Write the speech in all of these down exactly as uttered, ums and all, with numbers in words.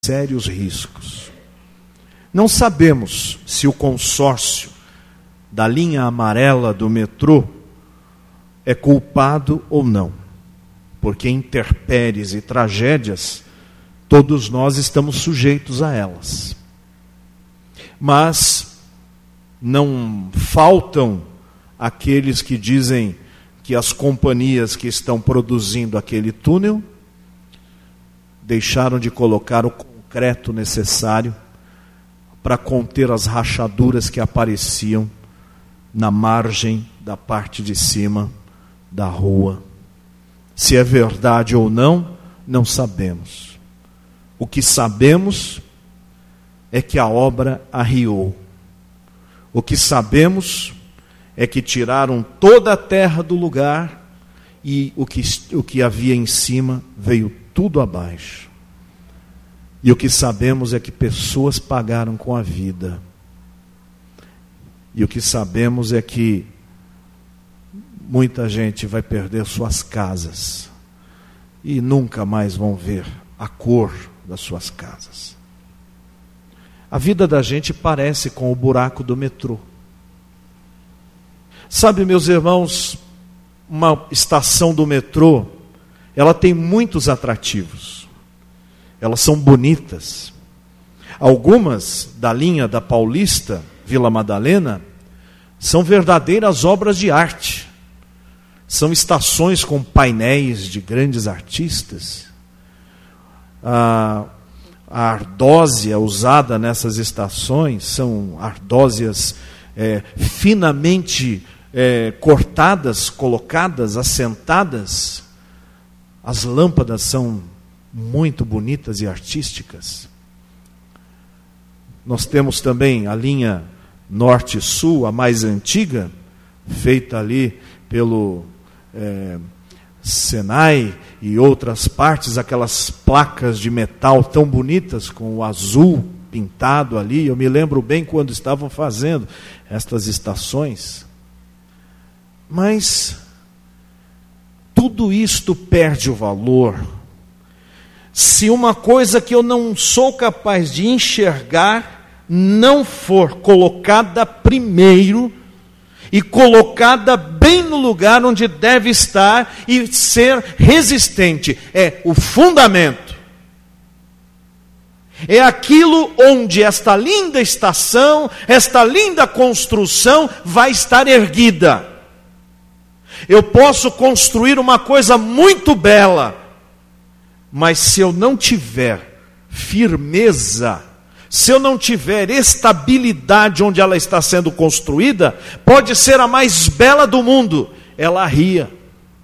sérios riscos. Não sabemos se o consórcio da linha amarela do metrô é culpado ou não, porque intempéries e tragédias, todos nós estamos sujeitos a elas. Mas não faltam aqueles que dizem que as companhias que estão produzindo aquele túnel deixaram de colocar o concreto necessário para conter as rachaduras que apareciam na margem da parte de cima da rua. Se é verdade ou não, não sabemos. O que sabemos é que a obra arriou. O que sabemos é que tiraram toda a terra do lugar e o que, o que havia em cima veio tudo abaixo. E o que sabemos é que pessoas pagaram com a vida. E o que sabemos é que muita gente vai perder suas casas e nunca mais vão ver a cor das suas casas. A vida da gente parece com o buraco do metrô. Sabe, meus irmãos, uma estação do metrô, ela tem muitos atrativos. Elas são bonitas. Algumas da linha da Paulista, Vila Madalena, são verdadeiras obras de arte. São estações com painéis de grandes artistas. A, a ardósia usada nessas estações são ardósias é, finamente é, cortadas, colocadas, assentadas. As lâmpadas são muito bonitas e artísticas. Nós temos também a linha norte-sul, a mais antiga, feita ali pelo é, Senai e outras partes, aquelas placas de metal tão bonitas com o azul pintado ali. Eu me lembro bem quando estavam fazendo estas estações. Mas tudo isto perde o valor se uma coisa que eu não sou capaz de enxergar não for colocada primeiro e colocada bem no lugar onde deve estar e ser resistente. É o fundamento. É aquilo onde esta linda estação, esta linda construção vai estar erguida. Eu posso construir uma coisa muito bela, mas se eu não tiver firmeza, se eu não tiver estabilidade onde ela está sendo construída, pode ser a mais bela do mundo, ela arria.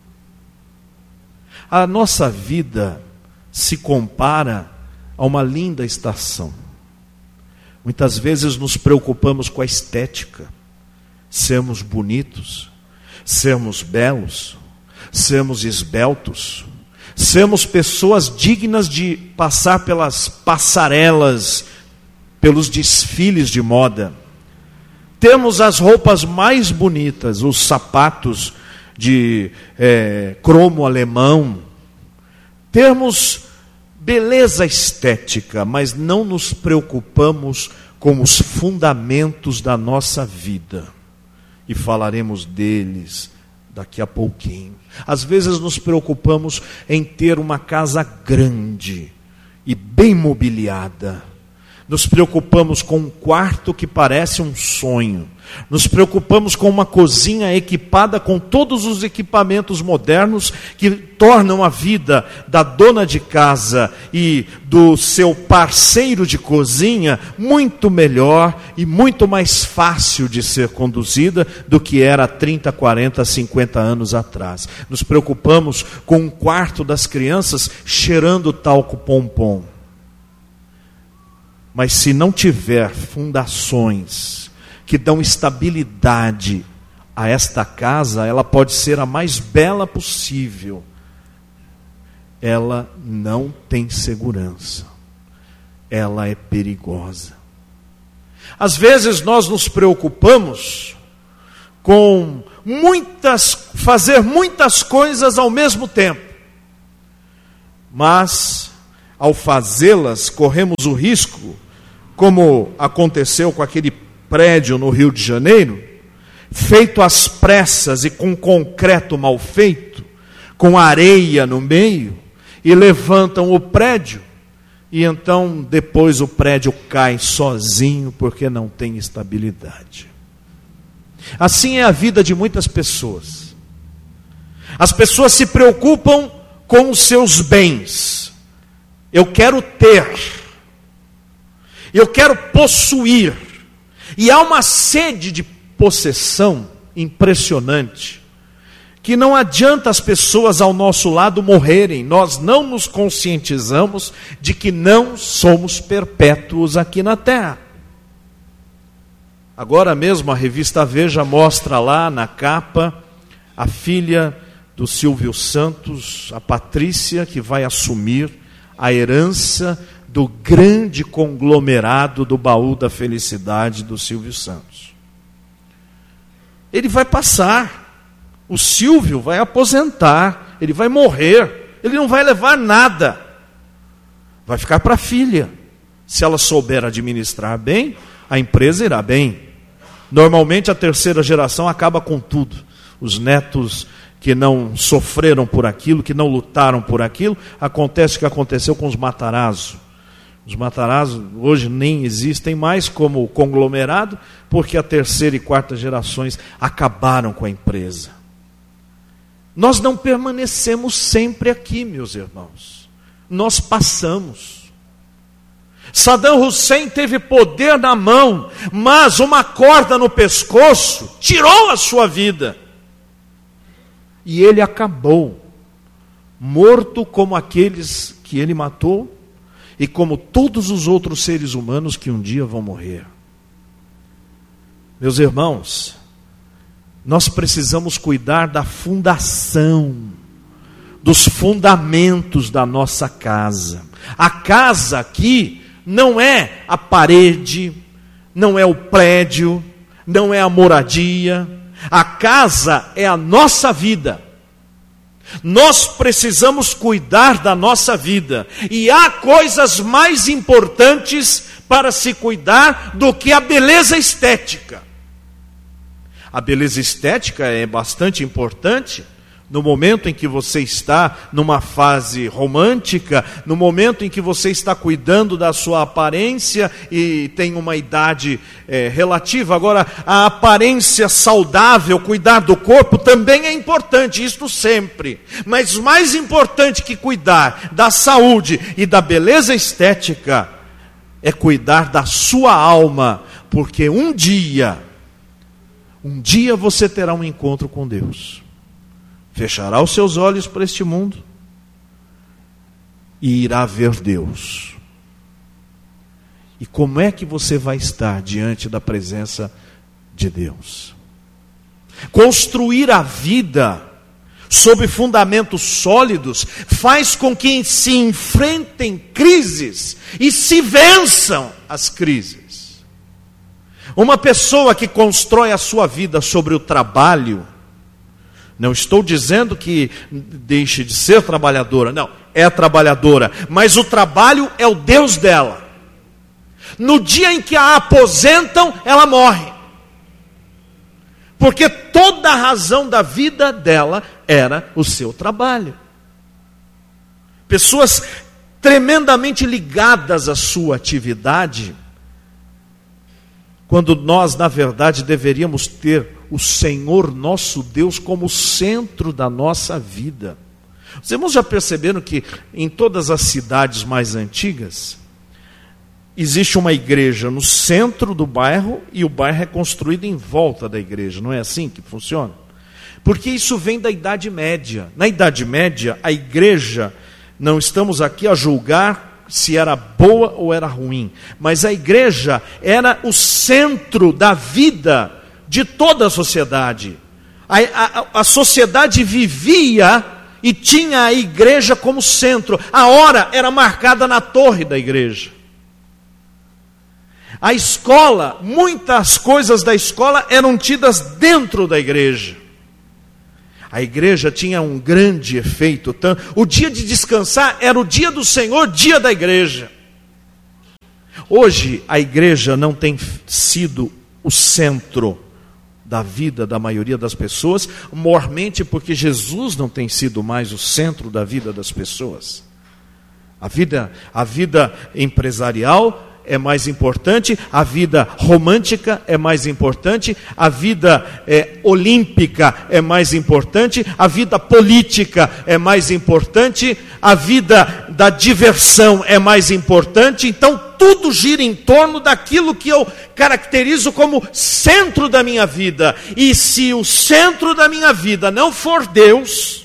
A nossa vida se compara a uma linda estação. Muitas vezes nos preocupamos com a estética, sermos bonitos, sermos belos, sermos esbeltos, sermos pessoas dignas de passar pelas passarelas, pelos desfiles de moda. Temos as roupas mais bonitas, os sapatos de é, cromo alemão. Temos beleza estética, mas não nos preocupamos com os fundamentos da nossa vida. E falaremos deles daqui a pouquinho. Às vezes nos preocupamos em ter uma casa grande e bem mobiliada. Nos preocupamos com um quarto que parece um sonho. Nos preocupamos com uma cozinha equipada com todos os equipamentos modernos que tornam a vida da dona de casa e do seu parceiro de cozinha muito melhor e muito mais fácil de ser conduzida do que era há trinta, quarenta, cinquenta anos atrás. Nos preocupamos com um quarto das crianças cheirando talco pompom. Mas se não tiver fundações que dão estabilidade a esta casa, ela pode ser a mais bela possível. Ela não tem segurança. Ela é perigosa. Às vezes nós nos preocupamos com muitas, fazer muitas coisas ao mesmo tempo. Mas ao fazê-las, corremos o risco, como aconteceu com aquele prédio no Rio de Janeiro, feito às pressas e com concreto mal feito, com areia no meio, e levantam o prédio, e então depois o prédio cai sozinho, porque não tem estabilidade. Assim é a vida de muitas pessoas. As pessoas se preocupam com os seus bens. Eu quero ter, eu quero possuir, e há uma sede de possessão impressionante, que não adianta as pessoas ao nosso lado morrerem, nós não nos conscientizamos de que não somos perpétuos aqui na terra. Agora mesmo a revista Veja mostra lá na capa a filha do Silvio Santos, a Patrícia, que vai assumir a herança do grande conglomerado do baú da felicidade do Silvio Santos. Ele vai passar, o Silvio vai aposentar, ele vai morrer, ele não vai levar nada, vai ficar para a filha. Se ela souber administrar bem, a empresa irá bem. Normalmente a terceira geração acaba com tudo. Os netos que não sofreram por aquilo, que não lutaram por aquilo, acontece o que aconteceu com os Matarazzo. Os Matarazzo hoje nem existem mais como conglomerado, porque a terceira e quarta gerações acabaram com a empresa. Nós não permanecemos sempre aqui, meus irmãos. Nós passamos. Saddam Hussein teve poder na mão, mas uma corda no pescoço tirou a sua vida. E ele acabou, morto como aqueles que ele matou, e como todos os outros seres humanos que um dia vão morrer. Meus irmãos, nós precisamos cuidar da fundação, dos fundamentos da nossa casa. A casa aqui não é a parede, não é o prédio, não é a moradia. A casa é a nossa vida. Nós precisamos cuidar da nossa vida. E há coisas mais importantes para se cuidar do que a beleza estética. A beleza estética é bastante importante no momento em que você está numa fase romântica, no momento em que você está cuidando da sua aparência e tem uma idade é, relativa. Agora, a aparência saudável, cuidar do corpo também é importante, isto sempre. Mas mais importante que cuidar da saúde e da beleza estética é cuidar da sua alma, porque um dia, um dia você terá um encontro com Deus. Fechará os seus olhos para este mundo e irá ver Deus. E como é que você vai estar diante da presença de Deus? Construir a vida sob fundamentos sólidos faz com que se enfrentem crises e se vençam as crises. Uma pessoa que constrói a sua vida sobre o trabalho, não estou dizendo que deixe de ser trabalhadora, não, é trabalhadora, mas o trabalho é o Deus dela. No dia em que a aposentam, ela morre. Porque toda a razão da vida dela era o seu trabalho. Pessoas tremendamente ligadas à sua atividade, quando nós, na verdade, deveríamos ter o Senhor nosso Deus como centro da nossa vida. Os irmãos já perceberam que em todas as cidades mais antigas, existe uma igreja no centro do bairro e o bairro é construído em volta da igreja. Não é assim que funciona? Porque isso vem da Idade Média. Na Idade Média, a igreja, não estamos aqui a julgar se era boa ou era ruim, mas a igreja era o centro da vida de toda a sociedade. A, a, a sociedade vivia e tinha a igreja como centro. A hora era marcada na torre da igreja. A escola, muitas coisas da escola eram tidas dentro da igreja. A igreja tinha um grande efeito. O dia de descansar era o dia do Senhor, dia da igreja. Hoje a igreja não tem sido o centro da vida da maioria das pessoas, mormente porque Jesus não tem sido mais o centro da vida das pessoas. A vida, a vida empresarial é mais importante, a vida romântica é mais importante, a vida é, olímpica é mais importante, a vida política é mais importante, a vida da diversão é mais importante. Então tudo gira em torno daquilo que eu caracterizo como centro da minha vida. E se o centro da minha vida não for Deus,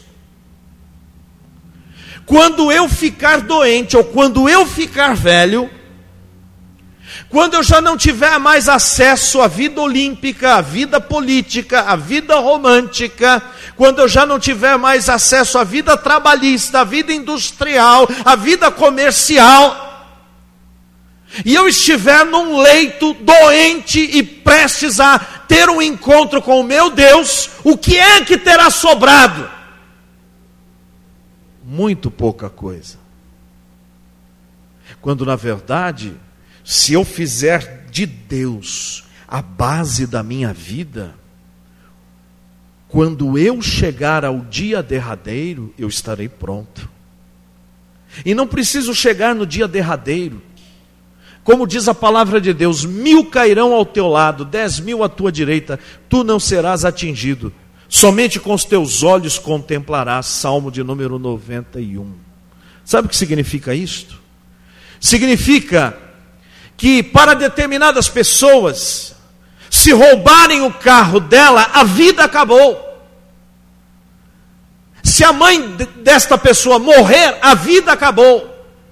quando eu ficar doente ou quando eu ficar velho, quando eu já não tiver mais acesso à vida olímpica, à vida política, à vida romântica, quando eu já não tiver mais acesso à vida trabalhista, à vida industrial, à vida comercial, e eu estiver num leito doente e prestes a ter um encontro com o meu Deus, o que é que terá sobrado? Muito pouca coisa. Quando na verdade, se eu fizer de Deus a base da minha vida, quando eu chegar ao dia derradeiro, eu estarei pronto. E não preciso chegar no dia derradeiro. Como diz a palavra de Deus, mil cairão ao teu lado, dez mil à tua direita, tu não serás atingido. Somente com os teus olhos contemplarás. Salmo de número noventa e um. Sabe o que significa isto? Significa que para determinadas pessoas, se roubarem o carro dela, a vida acabou. Se a mãe desta pessoa morrer, a vida acabou.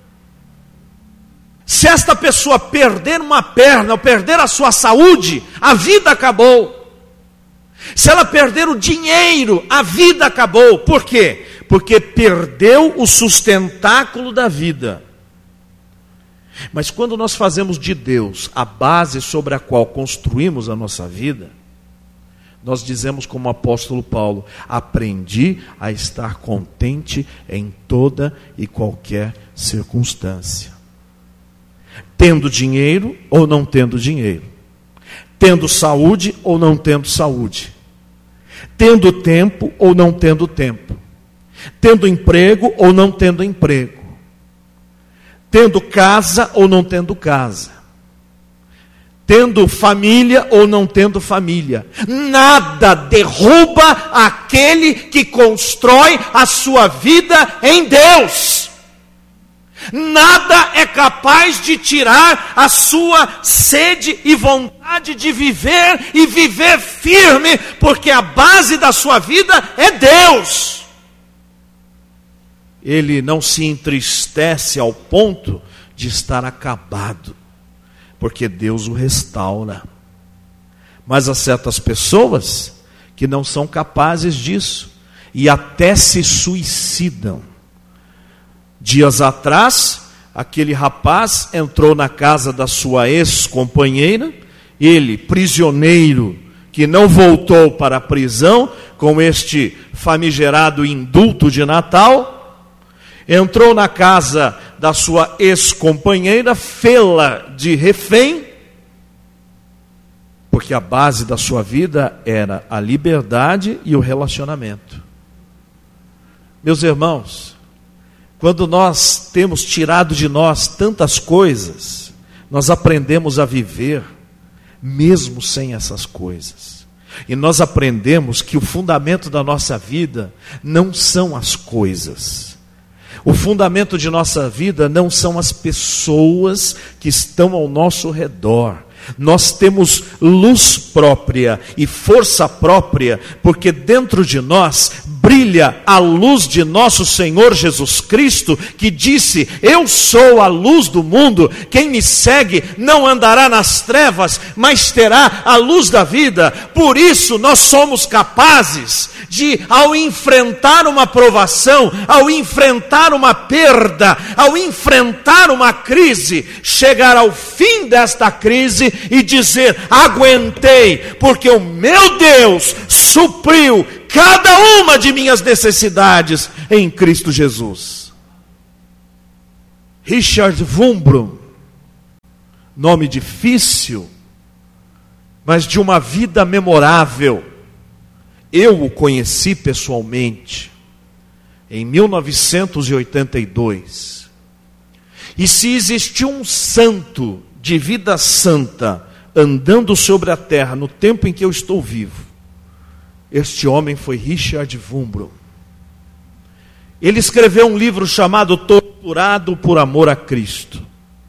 Se esta pessoa perder uma perna ou perder a sua saúde, a vida acabou. Se ela perder o dinheiro, a vida acabou. Por quê? Porque perdeu o sustentáculo da vida. Mas quando nós fazemos de Deus a base sobre a qual construímos a nossa vida, nós dizemos como o apóstolo Paulo: aprendi a estar contente em toda e qualquer circunstância. Tendo dinheiro ou não tendo dinheiro. Tendo saúde ou não tendo saúde. Tendo tempo ou não tendo tempo. Tendo emprego ou não tendo emprego. Tendo casa ou não tendo casa. Tendo família ou não tendo família. Nada derruba aquele que constrói a sua vida em Deus. Nada é capaz de tirar a sua sede e vontade de viver e viver firme, porque a base da sua vida é Deus. Ele não se entristece ao ponto de estar acabado, porque Deus o restaura. Mas há certas pessoas que não são capazes disso e até se suicidam. Dias atrás, aquele rapaz entrou na casa da sua ex-companheira, ele, prisioneiro, que não voltou para a prisão, com este famigerado indulto de Natal, entrou na casa da sua ex-companheira, fê-la de refém, porque a base da sua vida era a liberdade e o relacionamento. Meus irmãos, quando nós temos tirado de nós tantas coisas, nós aprendemos a viver mesmo sem essas coisas. E nós aprendemos que o fundamento da nossa vida não são as coisas. O fundamento de nossa vida não são as pessoas que estão ao nosso redor. Nós temos luz própria e força própria, porque dentro de nós brilha a luz de nosso Senhor Jesus Cristo, que disse: eu sou a luz do mundo, quem me segue não andará nas trevas, mas terá a luz da vida. Por isso nós somos capazes de, ao enfrentar uma provação, ao enfrentar uma perda, ao enfrentar uma crise, chegar ao fim desta crise e dizer: aguentei, porque o meu Deus supriu cada uma de minhas necessidades em Cristo Jesus. Richard Wurmbrand, nome difícil, mas de uma vida memorável. Eu o conheci pessoalmente em mil novecentos e oitenta e dois. E se existiu um santo de vida santa andando sobre a terra no tempo em que eu estou vivo, este homem foi Richard Wurmbrand. Ele escreveu um livro chamado Torturado por Amor a Cristo.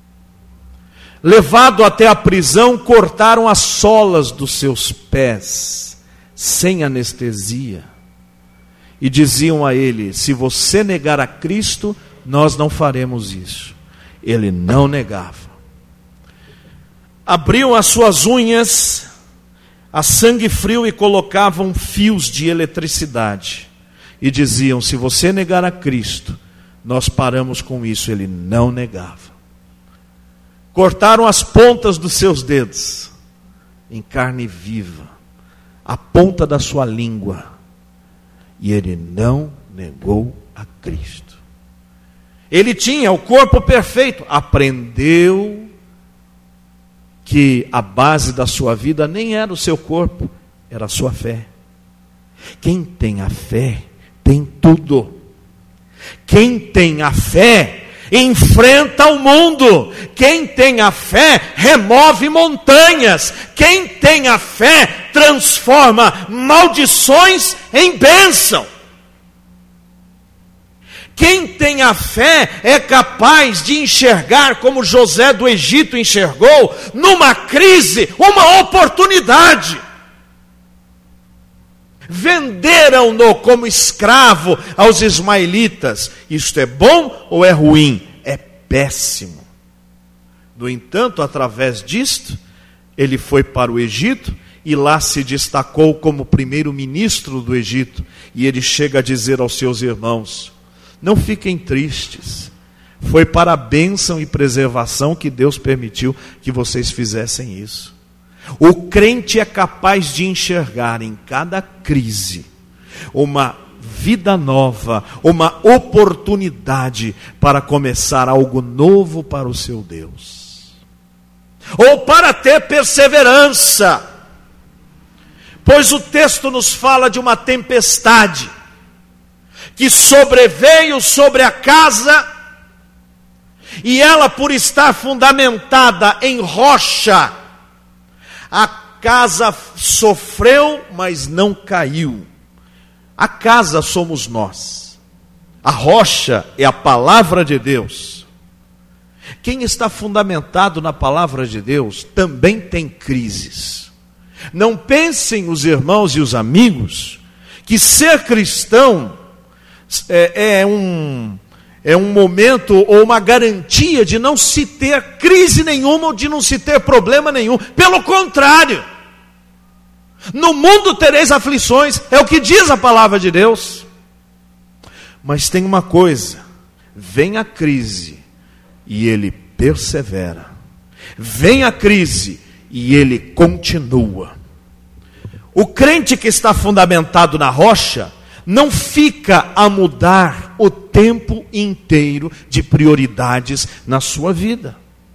Levado até a prisão, cortaram as solas dos seus pés, sem anestesia. E diziam a ele: se você negar a Cristo, nós não faremos isso. Ele não negava. Abriam as suas unhas a sangue frio e colocavam fios de eletricidade. E diziam: se você negar a Cristo, nós paramos com isso. Ele não negava. Cortaram as pontas dos seus dedos em carne viva, a ponta da sua língua, e ele não negou a Cristo. Ele tinha o corpo perfeito, aprendeu que a base da sua vida nem era o seu corpo, era a sua fé. Quem tem a fé tem tudo. Quem tem a fé enfrenta o mundo. Quem tem a fé remove montanhas. Quem tem a fé transforma maldições em bênção. Quem tem a fé é capaz de enxergar, como José do Egito enxergou, numa crise, uma oportunidade. Venderam-no como escravo aos ismaelitas. Isto é bom ou é ruim? É péssimo. No entanto, através disto, ele foi para o Egito e lá se destacou como primeiro-ministro do Egito. E ele chega a dizer aos seus irmãos: não fiquem tristes, foi para a bênção e preservação que Deus permitiu que vocês fizessem isso. O crente é capaz de enxergar em cada crise uma vida nova, uma oportunidade para começar algo novo para o seu Deus, ou para ter perseverança, pois o texto nos fala de uma tempestade que sobreveio sobre a casa, e ela, por estar fundamentada em rocha, a casa sofreu, mas não caiu. A casa somos nós. A rocha é a palavra de Deus. Quem está fundamentado na palavra de Deus também tem crises. Não pensem os irmãos e os amigos que ser cristão é, é um... é um momento ou uma garantia de não se ter crise nenhuma ou de não se ter problema nenhum. Pelo contrário, no mundo tereis aflições, é o que diz a palavra de Deus. Mas tem uma coisa: vem a crise e ele persevera. Vem a crise e ele continua. O crente que está fundamentado na rocha não fica a mudar o tempo inteiro de prioridades na sua vida.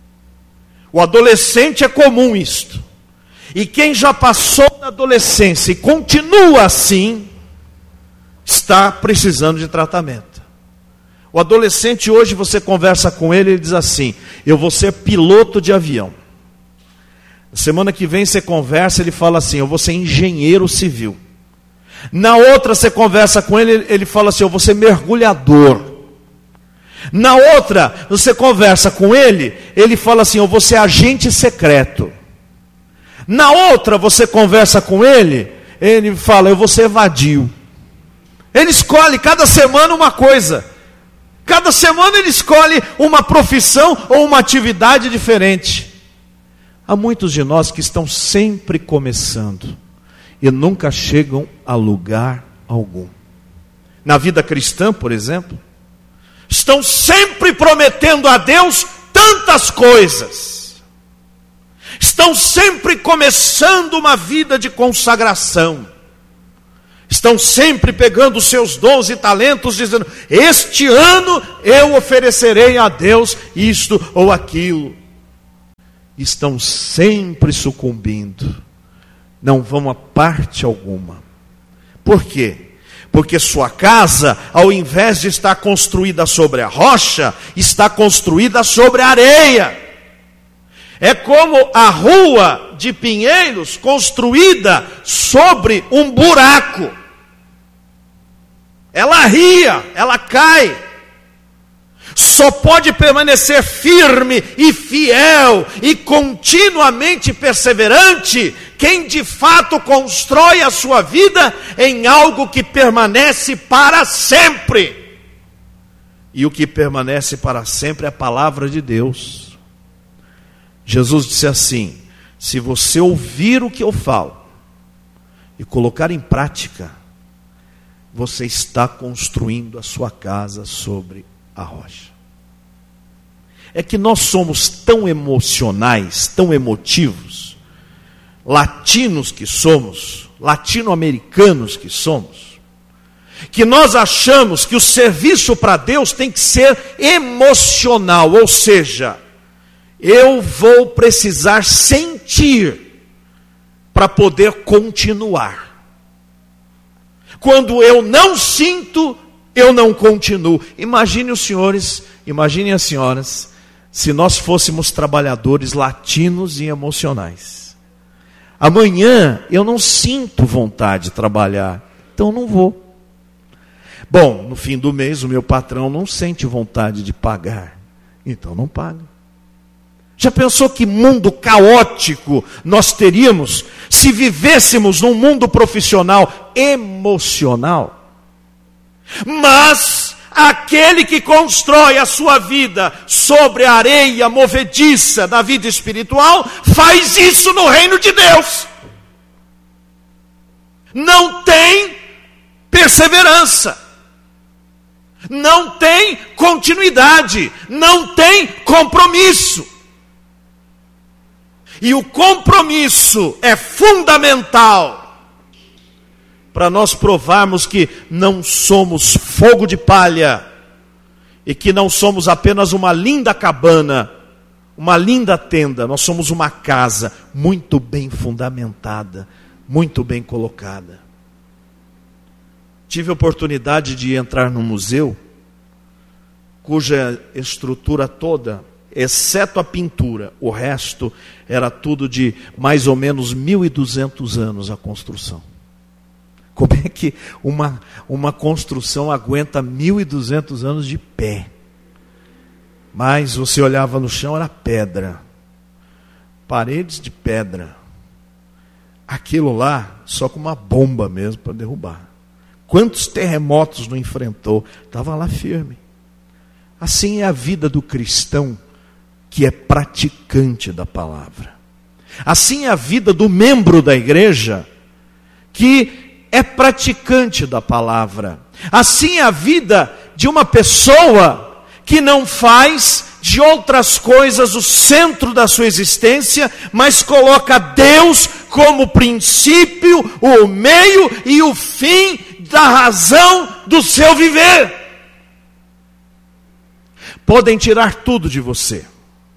O adolescente é comum isto. E quem já passou da adolescência e continua assim, está precisando de tratamento. O adolescente hoje, você conversa com ele, ele diz assim: eu vou ser piloto de avião. Semana que vem você conversa, ele fala assim: eu vou ser engenheiro civil. Na outra você conversa com ele, ele fala assim: eu vou ser mergulhador. Na outra você conversa com ele, ele fala assim: eu vou ser agente secreto. Na outra você conversa com ele, ele fala: eu vou ser vadio. Ele escolhe cada semana uma coisa. Cada semana ele escolhe uma profissão ou uma atividade diferente. Há muitos de nós que estão sempre começando e nunca chegam a lugar algum. Na vida cristã, por exemplo, estão sempre prometendo a Deus tantas coisas. Estão sempre começando uma vida de consagração. Estão sempre pegando os seus dons e talentos, dizendo: este ano eu oferecerei a Deus isto ou aquilo. Estão sempre sucumbindo, não vão a parte alguma. Por quê? Porque sua casa, ao invés de estar construída sobre a rocha, está construída sobre a areia. É como a rua de Pinheiros construída sobre um buraco. Ela ria, ela cai. Só pode permanecer firme e fiel e continuamente perseverante quem de fato constrói a sua vida em algo que permanece para sempre. E o que permanece para sempre é a palavra de Deus. Jesus disse assim: se você ouvir o que eu falo e colocar em prática, você está construindo a sua casa sobre a rocha. É que nós somos tão emocionais, tão emotivos, latinos que somos, latino-americanos que somos, que nós achamos que o serviço para Deus tem que ser emocional, ou seja, eu vou precisar sentir para poder continuar. Quando eu não sinto, eu não continuo. Imagine os senhores, imaginem as senhoras, se nós fôssemos trabalhadores latinos e emocionais. Amanhã eu não sinto vontade de trabalhar, então não vou. Bom, no fim do mês o meu patrão não sente vontade de pagar, então não paga. Já pensou que mundo caótico nós teríamos se vivêssemos num mundo profissional emocional? Mas aquele que constrói a sua vida sobre a areia movediça da vida espiritual, faz isso no reino de Deus. Não tem perseverança, não tem continuidade, não tem compromisso. E o compromisso é fundamental para nós provarmos que não somos fogo de palha e que não somos apenas uma linda cabana, uma linda tenda. Nós somos uma casa muito bem fundamentada, muito bem colocada. Tive a oportunidade de entrar num museu cuja estrutura toda, exceto a pintura, o resto era tudo de mais ou menos mil e duzentos anos a construção. Como é que uma, uma construção aguenta mil e duzentos anos de pé? Mas você olhava no chão, era pedra, paredes de pedra. Aquilo lá, só com uma bomba mesmo para derrubar. Quantos terremotos não enfrentou? Estava lá firme. Assim é a vida do cristão que é praticante da palavra. Assim é a vida do membro da igreja que é praticante da palavra. Assim é a vida de uma pessoa que não faz de outras coisas o centro da sua existência, mas coloca Deus como princípio, o meio e o fim da razão do seu viver. Podem tirar tudo de você.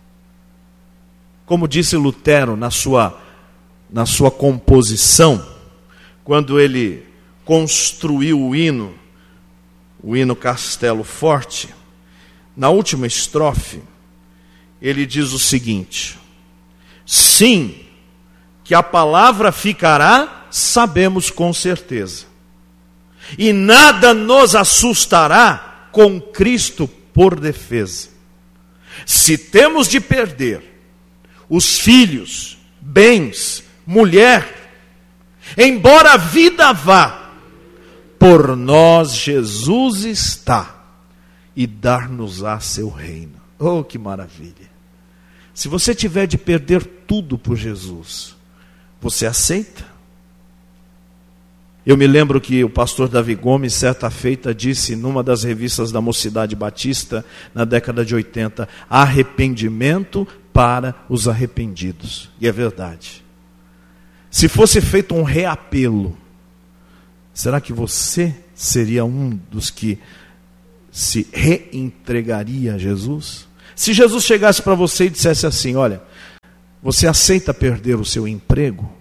Como disse Lutero na sua, na sua composição, quando ele construiu o hino, o hino Castelo Forte, na última estrofe, ele diz o seguinte: sim, que a palavra ficará, sabemos com certeza, e nada nos assustará com Cristo por defesa. Se temos de perder os filhos, bens, mulher, embora a vida vá, por nós Jesus está, e dar-nos-á seu reino. Oh, que maravilha! Se você tiver de perder tudo por Jesus, você aceita? Eu me lembro que o pastor Davi Gomes, certa feita, disse numa das revistas da Mocidade Batista, na década de oitenta, arrependimento para os arrependidos. E é verdade. Se fosse feito um reapelo Será que você seria um dos que se reentregaria a Jesus? Se Jesus chegasse para você e dissesse assim: olha, você aceita perder o seu emprego?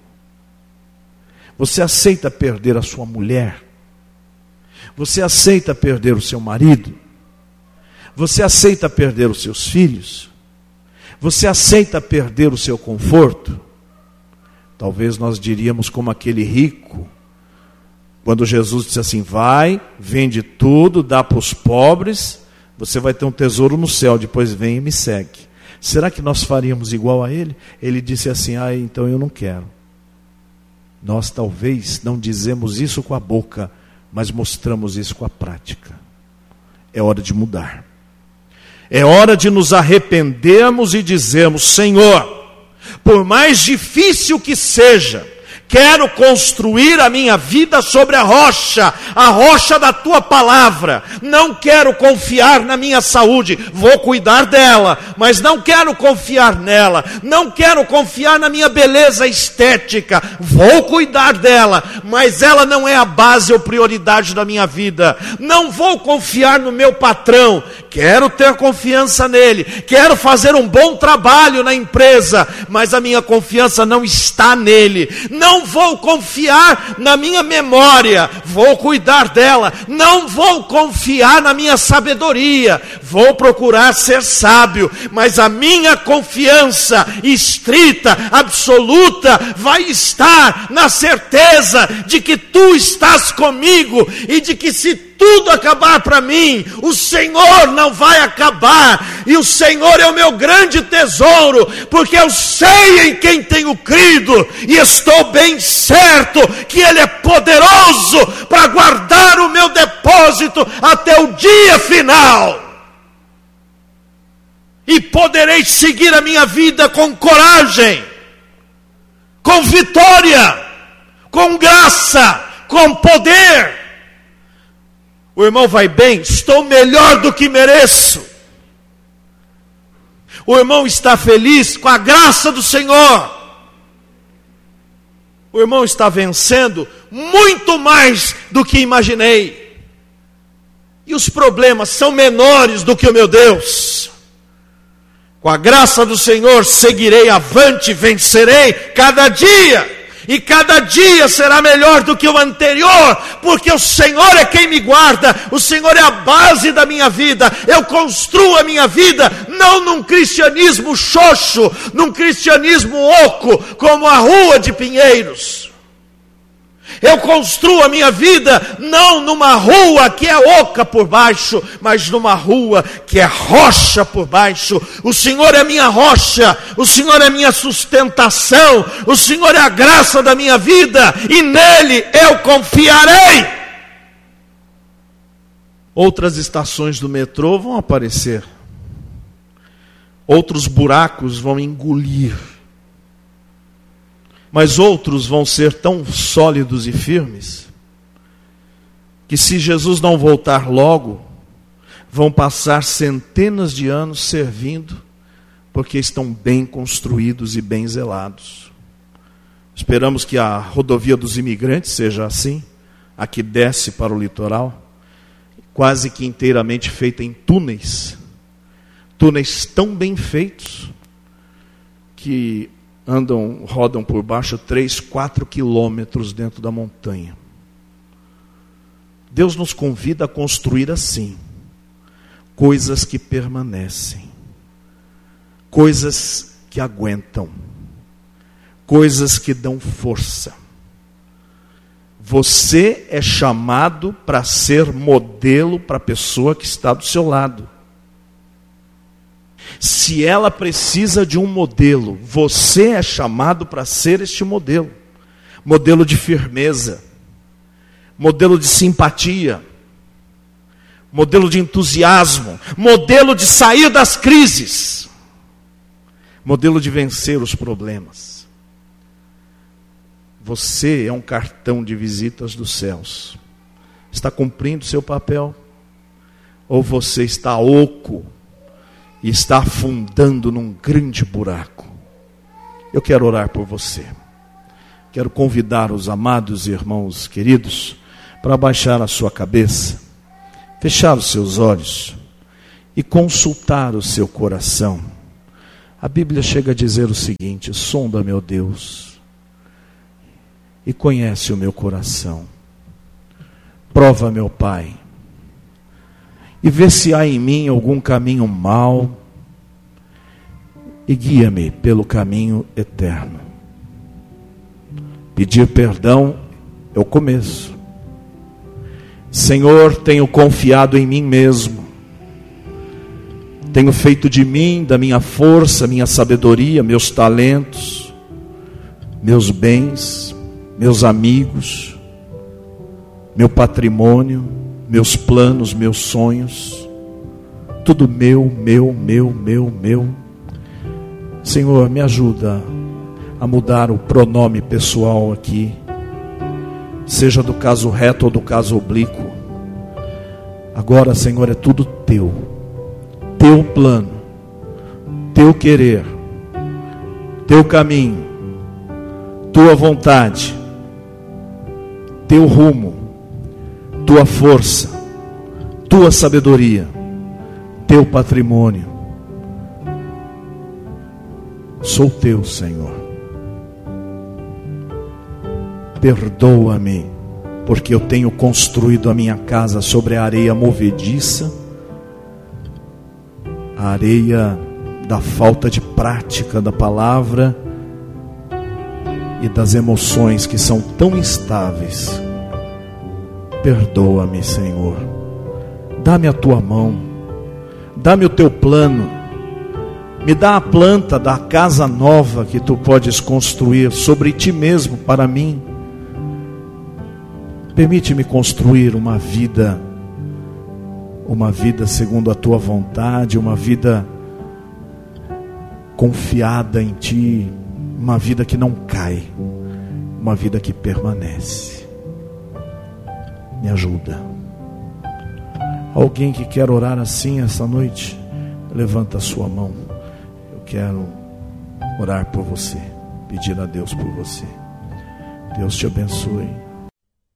Você aceita perder a sua mulher? Você aceita perder o seu marido? Você aceita perder os seus filhos? Você aceita perder o seu conforto? Talvez nós diríamos como aquele rico, quando Jesus disse assim: vai, vende tudo, dá para os pobres, você vai ter um tesouro no céu, depois vem e me segue. Será que nós faríamos igual a ele? Ele disse assim: ah, então eu não quero. Nós talvez não dizemos isso com a boca, mas mostramos isso com a prática. É hora de mudar. É hora de nos arrependermos e dizermos: Senhor, por mais difícil que seja, quero construir a minha vida sobre a rocha, a rocha da tua palavra. Não quero confiar na minha saúde, vou cuidar dela, mas não quero confiar nela. Não quero confiar na minha beleza estética, vou cuidar dela, mas ela não é a base ou prioridade da minha vida. Não vou confiar no meu patrão, quero ter confiança nele, quero fazer um bom trabalho na empresa, mas a minha confiança não está nele. Não Não vou confiar na minha memória, vou cuidar dela. Não vou confiar na minha sabedoria, vou procurar ser sábio. Mas a minha confiança estrita, absoluta, vai estar na certeza de que tu estás comigo e de que se tudo acabar para mim, o Senhor não vai acabar, e o Senhor é o meu grande tesouro, porque eu sei em quem tenho crido, e estou bem certo que Ele é poderoso para guardar o meu depósito até o dia final, e poderei seguir a minha vida com coragem, com vitória, com graça, com poder. O irmão vai bem, estou melhor do que mereço. O irmão está feliz com a graça do Senhor. O irmão está vencendo muito mais do que imaginei. E os problemas são menores do que o meu Deus. Com a graça do Senhor seguirei avante, vencerei cada dia. E cada dia será melhor do que o anterior, porque o Senhor é quem me guarda, o Senhor é a base da minha vida. Eu construo a minha vida não num cristianismo xoxo, num cristianismo oco, como a rua de Pinheiros. Eu construo a minha vida não numa rua que é oca por baixo, mas numa rua que é rocha por baixo. O Senhor é minha rocha, o Senhor é minha sustentação, o Senhor é a graça da minha vida, e nele eu confiarei. Outras estações do metrô vão aparecer, outros buracos vão engolir, mas outros vão ser tão sólidos e firmes, que se Jesus não voltar logo, vão passar centenas de anos servindo, porque estão bem construídos e bem zelados. Esperamos que a rodovia dos imigrantes seja assim, a que desce para o litoral, quase que inteiramente feita em túneis, túneis tão bem feitos, que andam, rodam por baixo três, quatro quilômetros dentro da montanha. Deus nos convida a construir assim, coisas que permanecem, coisas que aguentam, coisas que dão força. Você é chamado para ser modelo para a pessoa que está do seu lado. Se ela precisa de um modelo, você é chamado para ser este modelo. Modelo de firmeza, modelo de simpatia, modelo de entusiasmo, modelo de sair das crises, modelo de vencer os problemas. Você é um cartão de visitas dos céus. Está cumprindo seu papel? Ou você está oco e está afundando num grande buraco? Eu quero orar por você. Quero convidar os amados irmãos queridos para baixar a sua cabeça, fechar os seus olhos e consultar o seu coração. A Bíblia chega a dizer o seguinte: sonda, meu Deus, e conhece o meu coração. Prova, meu Pai, e vê se há em mim algum caminho mau, e guia-me pelo caminho eterno. Pedir perdão é o começo. Senhor, tenho confiado em mim mesmo. Tenho feito de mim, da minha força, minha sabedoria, meus talentos, meus bens, meus amigos, meu patrimônio, meus planos, meus sonhos, tudo meu, meu, meu, meu, meu. Senhor, me ajuda a mudar o pronome pessoal aqui, seja do caso reto ou do caso oblíquo. Agora, Senhor, é tudo teu, teu plano, teu querer, teu caminho, tua vontade, teu rumo, tua força, tua sabedoria, teu patrimônio. Sou teu, Senhor. Perdoa-me, porque eu tenho construído a minha casa sobre a areia movediça, a areia da falta de prática da palavra e das emoções que são tão instáveis. Perdoa-me, Senhor. Dá-me a tua mão, dá-me o teu plano, me dá a planta da casa nova que tu podes construir sobre ti mesmo para mim. Permite-me construir uma vida, uma vida segundo a tua vontade, uma vida confiada em ti, uma vida que não cai, uma vida que permanece. Me ajuda. Alguém que quer orar assim essa noite, levanta a sua mão. Eu quero orar por você, pedir a Deus por você. Deus te abençoe.